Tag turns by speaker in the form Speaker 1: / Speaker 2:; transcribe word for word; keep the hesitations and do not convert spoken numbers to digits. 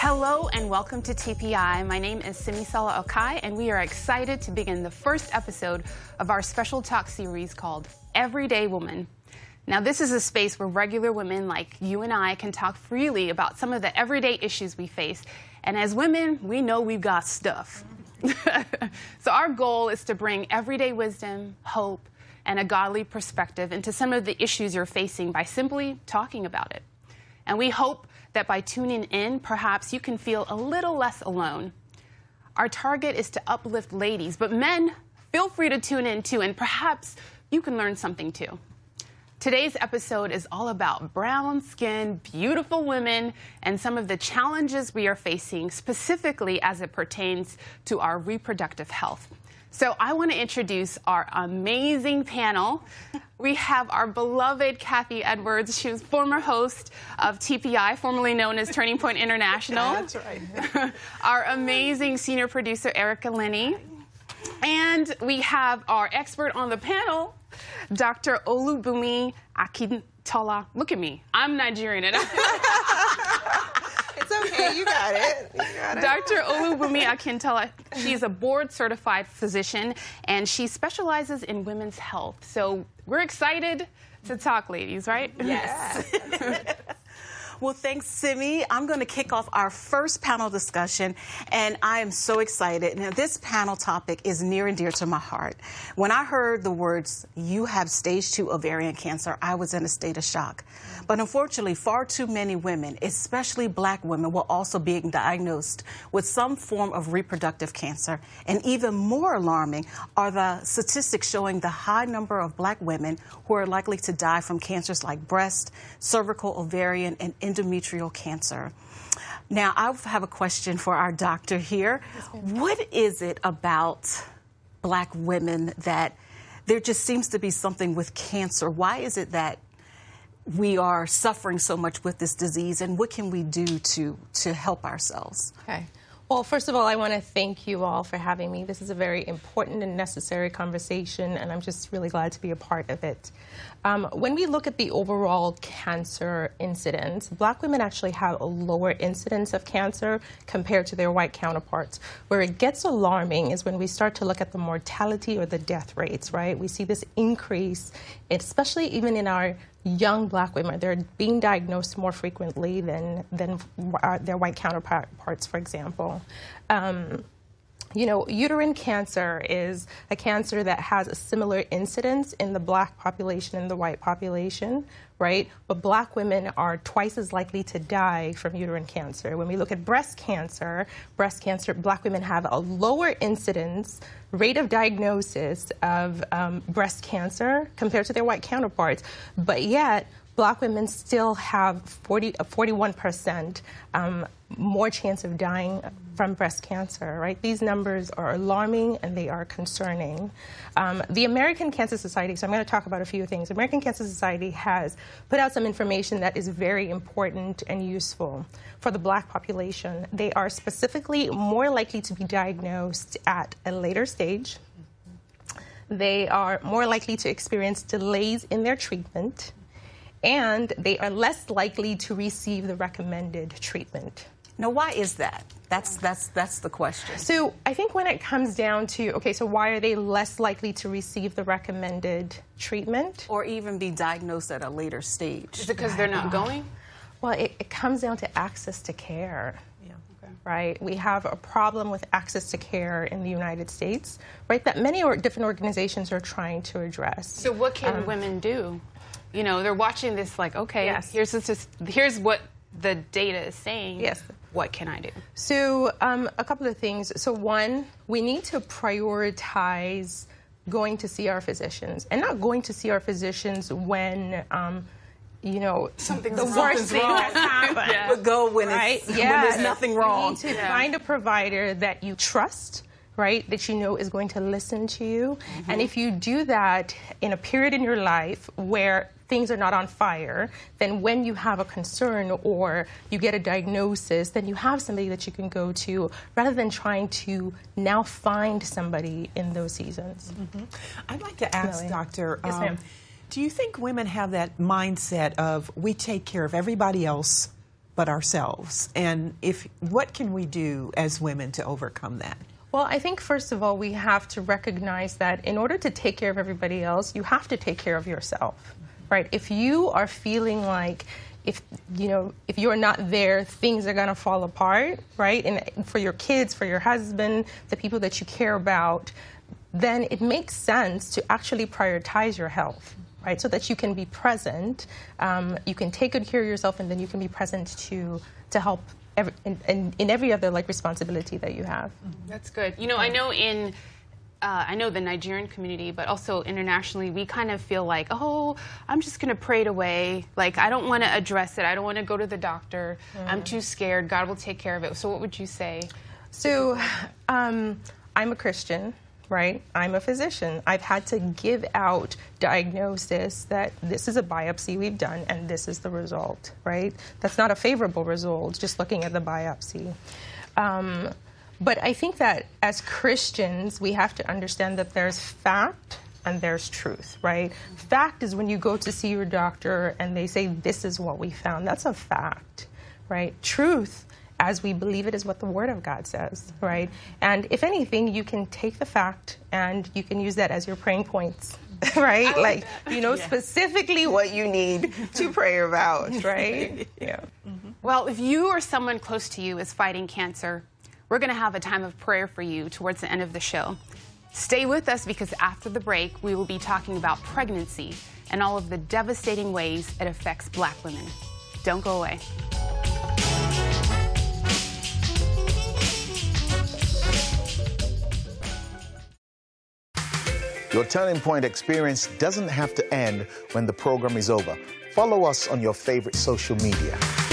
Speaker 1: Hello and welcome to T P I. My name is Simisala Okai, and we are excited to begin the first episode of our special talk series called Everyday Woman. Now, this is a space where regular women like you and I can talk freely about some of the everyday issues we face. And as women, we know we've got stuff. So our goal is to bring everyday wisdom, hope, and a godly perspective into some of the issues you're facing by simply talking about it. And we hope that by tuning in, perhaps you can feel a little less alone. Our target is to uplift ladies, but men, feel free to tune in too, and perhaps you can learn something too. Today's episode is all about brown-skinned, beautiful women and some of the challenges we are facing, specifically as it pertains to our reproductive health. So I want to introduce our amazing panel. We have our beloved Kathy Edwards. She was former host of T P I, formerly known as Turning Point International.
Speaker 2: That's right.
Speaker 1: Our amazing senior producer, Erica Linney. And we have our expert on the panel, Doctor Olubunmi Akintola. Look at me. I'm Nigerian.
Speaker 2: It's okay. You got it. You got it.
Speaker 1: Doctor Olubunmi Akintola. She is a board-certified physician, and she specializes in women's health. So we're excited to talk, ladies, right?
Speaker 2: Yes. Well, thanks, Simi. I'm going to kick off our first panel discussion, and I am so excited. Now, this panel topic is near and dear to my heart. When I heard the words, "you have stage two ovarian cancer," I was in a state of shock. But unfortunately, far too many women, especially black women, were also being diagnosed with some form of reproductive cancer. And even more alarming are the statistics showing the high number of black women who are likely to die from cancers like breast, cervical, ovarian, and endometrial cancer. Now, I have a question for our doctor here. What is it about black women that there just seems to be something with cancer? Why is it that we are suffering so much with this disease, and what can we do to, to help ourselves?
Speaker 3: Okay. Well, first of all, I want to thank you all for having me. This is a very important and necessary conversation, and I'm just really glad to be a part of it. Um, when we look at the overall cancer incidence, black women actually have a lower incidence of cancer compared to their white counterparts. Where it gets alarming is when we start to look at the mortality or the death rates, right? We see this increase, especially even in our young black women. They're being diagnosed more frequently than, than uh, their white counterparts, for example. Um, You know, uterine cancer is a cancer that has a similar incidence in the black population and the white population, right? But black women are twice as likely to die from uterine cancer. When we look at breast cancer, breast cancer, black women have a lower incidence rate of diagnosis of um, breast cancer compared to their white counterparts, but yet black women still have forty, forty-one percent um, more chance of dying from breast cancer, right? These numbers are alarming and they are concerning. Um, the American Cancer Society, so I'm going to talk about a few things. American Cancer Society has put out some information that is very important and useful for the black population. They are specifically more likely to be diagnosed at a later stage. They are more likely to experience delays in their treatment, and they are less likely to receive the recommended treatment.
Speaker 2: Now, why is that? That's, that's, that's the question.
Speaker 3: So I think when it comes down to, okay, so why are they less likely to receive the recommended treatment?
Speaker 2: Or even be diagnosed at a later stage?
Speaker 1: Is it because they're not going?
Speaker 3: Well, it, it comes down to access to care.
Speaker 2: Yeah. Okay.
Speaker 3: Right? We have a problem with access to care in the United States, right, that many or different organizations are trying to address.
Speaker 1: So what can
Speaker 3: Um,
Speaker 1: women do? You know, they're watching this like, okay,
Speaker 3: Yes.
Speaker 1: here's this, here's what the data is saying.
Speaker 3: Yes.
Speaker 1: What can I do?
Speaker 3: So um, a couple of things. So one, we need to prioritize going to see our physicians, and not going to see our physicians when, um, you know,
Speaker 1: Something's
Speaker 3: the
Speaker 1: wrong.
Speaker 3: worst thing has happened.
Speaker 1: Yeah.
Speaker 2: But go when,
Speaker 3: Right?
Speaker 2: it's,
Speaker 3: Yeah.
Speaker 2: when there's nothing wrong.
Speaker 3: You need to
Speaker 1: Yeah.
Speaker 3: find a provider that you trust, right, that you know is going to listen to you. Mm-hmm. And if you do that in a period in your life where things are not on fire, then when you have a concern or you get a diagnosis, then you have somebody that you can go to rather than trying to now find somebody in those seasons.
Speaker 4: Mm-hmm. I'd like to ask,
Speaker 3: Really?
Speaker 4: Doctor,
Speaker 3: Yes,
Speaker 4: um,
Speaker 3: ma'am.
Speaker 4: do you think women have that mindset of we take care of everybody else but ourselves. And if what can we do as women to overcome that?
Speaker 3: Well, I think first of all, we have to recognize that in order to take care of everybody else, you have to take care of yourself, right? If you are feeling like if you know if you're not there, things are going to fall apart, right? And for your kids, for your husband, the people that you care about, then it makes sense to actually prioritize your health, right? So that you can be present, um, you can take good care of yourself, and then you can be present to to help every, in, in, in every other like responsibility that you have.
Speaker 1: That's good. You know, I know in uh, I know the Nigerian community, but also internationally, we kind of feel like, oh, I'm just going to pray it away. Like, I don't want to address it. I don't want to go to the doctor. Mm. I'm too scared. God will take care of it. So what would you say?
Speaker 3: So um, I'm a Christian. Right? I'm a physician. I've had to give out diagnosis that this is a biopsy we've done and this is the result, right? That's not a favorable result, just looking at the biopsy. Um, but I think that as Christians, we have to understand that there's fact and there's truth, right? Fact is when you go to see your doctor and they say, this is what we found. That's a fact, right? Truth, as we believe it, is what the Word of God says, right? And if anything, you can take the fact and you can use that as your praying points, right? Like, you know yeah. specifically what you need to pray about, right? Yeah.
Speaker 1: Mm-hmm. Well, if you or someone close to you is fighting cancer, we're going to have a time of prayer for you towards the end of the show. Stay with us because after the break, we will be talking about pregnancy and all of the devastating ways it affects Black women. Don't go away.
Speaker 5: Your Turning Point experience doesn't have to end when the program is over. Follow us on your favorite social media.